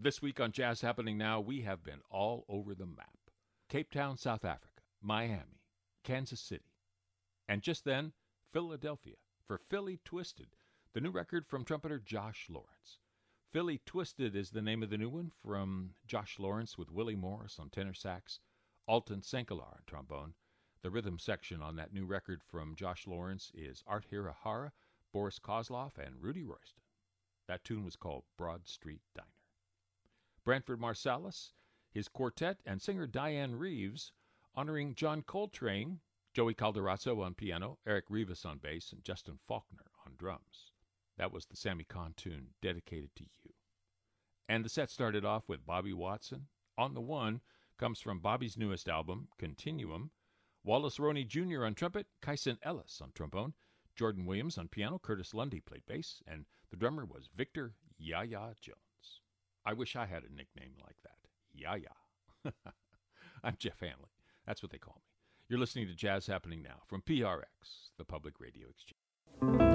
This week on Jazz Happening Now, we have been all over the map. Cape Town, South Africa, Miami, Kansas City, and just then, Philadelphia for Philly Twisted, the new record from trumpeter Josh Lawrence. Philly Twisted is the name of the new one from Josh Lawrence with Willie Morris on tenor sax, Alton Senkelar on trombone. The rhythm section on that new record from Josh Lawrence is Art Hirahara, Boris Kozlov, and Rudy Royston. That tune was called Broad Street Diner. Branford Marsalis, his quartet, and singer Diane Reeves, honoring John Coltrane, Joey Calderazzo on piano, Eric Rivas on bass, and Justin Faulkner on drums. That was the Sammy Kahn tune, Dedicated to You. And the set started off with Bobby Watson. On the One comes from Bobby's newest album, Continuum. Wallace Roney Jr. on trumpet, Kyson Ellis on trombone, Jordan Williams on piano, Curtis Lundy played bass, and the drummer was Victor Yaya Jones. I wish I had a nickname like that. Yaya. I'm Jeff Hanley. That's what they call me. You're listening to Jazz Happening Now from PRX, the Public Radio Exchange.